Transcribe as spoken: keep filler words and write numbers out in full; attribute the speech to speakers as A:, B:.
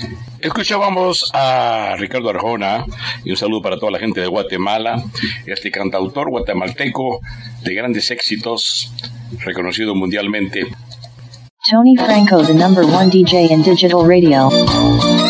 A: Escuchábamos a Ricardo Arjona, y un saludo para toda la gente de Guatemala, este cantautor guatemalteco de grandes éxitos, reconocido mundialmente.
B: Tony Franco, the number one D J in digital radio.